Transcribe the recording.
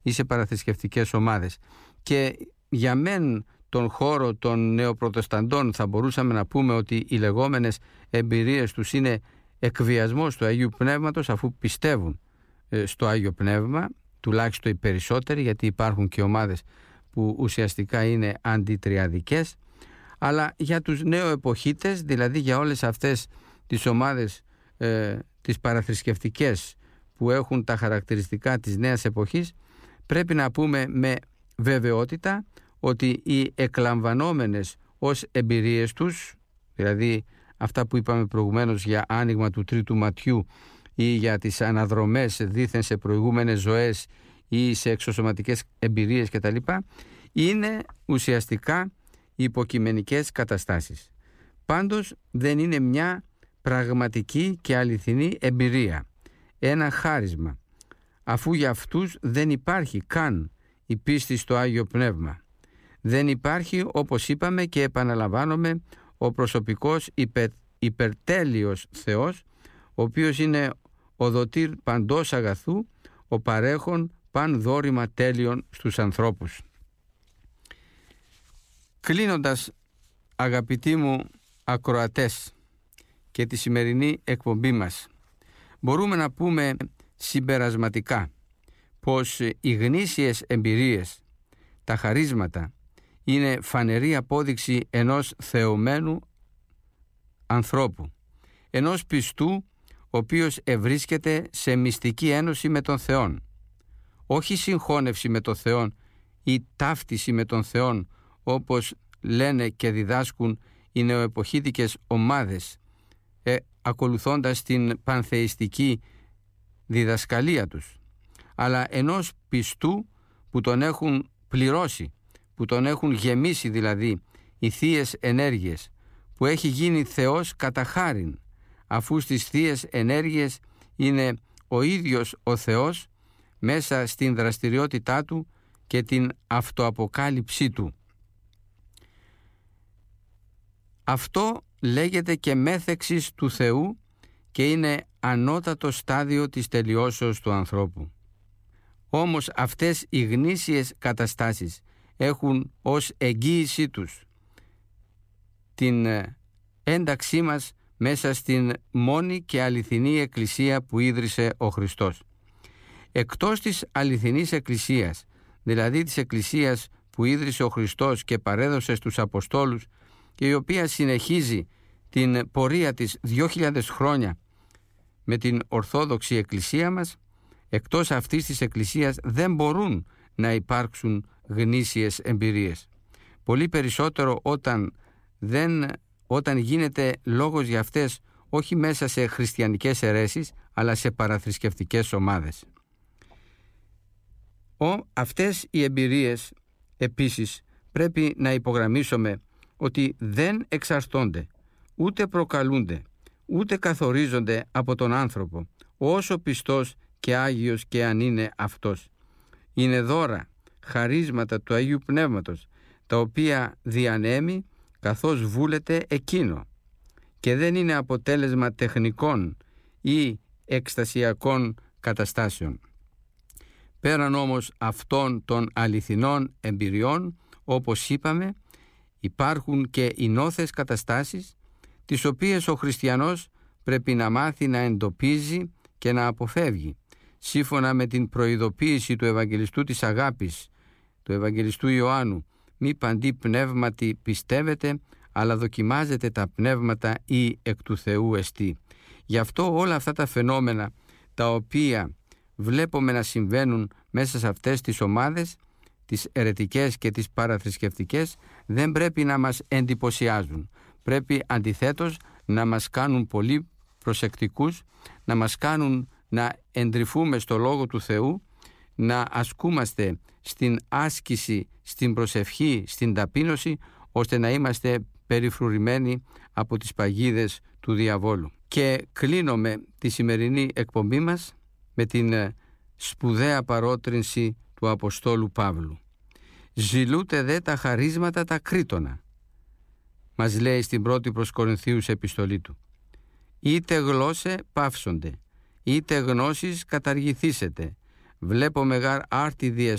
ή σε παραθρησκευτικές ομάδες. Και για μεν τον χώρο των νεοπροτεσταντών θα μπορούσαμε να πούμε ότι οι λεγόμενες εμπειρίες τους είναι εκβιασμός του Αγίου Πνεύματος, αφού πιστεύουν στο Άγιο Πνεύμα, τουλάχιστον οι περισσότεροι, γιατί υπάρχουν και ομάδες που ουσιαστικά είναι αντιτριαδικές. Αλλά για τους νεοεποχίτες, δηλαδή για όλες αυτές τις ομάδες τις παραθρησκευτικές που έχουν τα χαρακτηριστικά της νέας εποχής, πρέπει να πούμε με βεβαιότητα ότι οι εκλαμβανόμενες ως εμπειρίες τους, δηλαδή αυτά που είπαμε προηγουμένως για άνοιγμα του τρίτου ματιού ή για τις αναδρομές δήθεν σε προηγούμενες ζωές ή σε εξωσωματικές εμπειρίες κτλ., είναι ουσιαστικά υποκειμενικές καταστάσεις. Πάντως δεν είναι μια πραγματική και αληθινή εμπειρία, ένα χάρισμα, αφού για αυτούς δεν υπάρχει καν η πίστη στο Άγιο Πνεύμα. Δεν υπάρχει, όπως είπαμε και επαναλαμβάνομαι, ο προσωπικός υπερτέλειος Θεός, ο οποίος είναι ο δοτήρ παντός αγαθού, ο παρέχον παν δώρημα τέλειων στους ανθρώπους. Κλείνοντας, αγαπητοί μου ακροατές, και τη σημερινή εκπομπή μας, μπορούμε να πούμε συμπερασματικά πως οι γνήσιες εμπειρίες, τα χαρίσματα, είναι φανερή απόδειξη ενός θεωμένου ανθρώπου, ενός πιστού ο οποίος ευρίσκεται σε μυστική ένωση με τον Θεόν, όχι συγχώνευση με τον Θεόν ή ταύτιση με τον Θεόν, όπως λένε και διδάσκουν οι νεοεποχίτικες ομάδες, ακολουθώντας την πανθεϊστική διδασκαλία τους, αλλά ενός πιστού που τον έχουν πληρώσει, που τον έχουν γεμίσει δηλαδή οι θείες ενέργειες, που έχει γίνει Θεός κατά χάριν, αφού στις θείες ενέργειες είναι ο ίδιος ο Θεός μέσα στην δραστηριότητά του και την αυτοαποκάλυψή του. Αυτό λέγεται και μέθεξης του Θεού και είναι ανώτατο στάδιο της τελειώσεως του ανθρώπου. Όμως αυτές οι γνήσιες καταστάσεις έχουν ως εγγύησή τους την ένταξή μας μέσα στην μόνη και αληθινή Εκκλησία που ίδρυσε ο Χριστός. Εκτός της αληθινής Εκκλησίας, δηλαδή της Εκκλησίας που ίδρυσε ο Χριστός και παρέδωσε στους Αποστόλους και η οποία συνεχίζει την πορεία της 2.000 χρόνια με την Ορθόδοξη Εκκλησία μας, εκτός αυτής της Εκκλησίας δεν μπορούν να υπάρξουν γνήσιες εμπειρίες. Πολύ περισσότερο όταν γίνεται λόγος για αυτές όχι μέσα σε χριστιανικές αιρέσεις, αλλά σε παραθρησκευτικές ομάδες. Αυτές οι εμπειρίες επίσης πρέπει να υπογραμμίσουμε ότι δεν εξαρτώνται, ούτε προκαλούνται, ούτε καθορίζονται από τον άνθρωπο, όσο πιστός και άγιος και αν είναι αυτός. Είναι δώρα, χαρίσματα του Αγίου Πνεύματος, τα οποία διανέμει καθώς βούλεται εκείνο, και δεν είναι αποτέλεσμα τεχνικών ή εκστασιακών καταστάσεων. Πέραν όμως αυτών των αληθινών εμπειριών, όπως είπαμε, υπάρχουν και οι νόθες καταστάσεις, τις οποίες ο χριστιανός πρέπει να μάθει να εντοπίζει και να αποφεύγει, σύμφωνα με την προειδοποίηση του Ευαγγελιστού της Αγάπης, του Ευαγγελιστού Ιωάννου: «Μη παντί πνεύματι πιστεύετε, αλλά δοκιμάζετε τα πνεύματα ή εκ του Θεού εστί». Γι' αυτό όλα αυτά τα φαινόμενα τα οποία βλέπουμε να συμβαίνουν μέσα σε αυτές τις ομάδες, τις αιρετικές και τις παραθρησκευτικές, δεν πρέπει να μας εντυπωσιάζουν. Πρέπει αντιθέτως να μας κάνουν πολύ προσεκτικούς, να μας κάνουν να εντρυφούμε στο Λόγο του Θεού, να ασκούμαστε στην άσκηση, στην προσευχή, στην ταπείνωση, ώστε να είμαστε περιφρουρημένοι από τις παγίδες του διαβόλου. Και κλείνουμε τη σημερινή εκπομπή μας με την σπουδαία παρότρινση του Αποστόλου Παύλου. «Ζηλούτε δε τα χαρίσματα τα κρίτωνα», μας λέει στην πρώτη προς Κορινθίους επιστολή του. «Είτε γλώσσε πάυσονται, είτε γνώσεις καταργηθήσετε. Βλέπω μεγάρ άρτη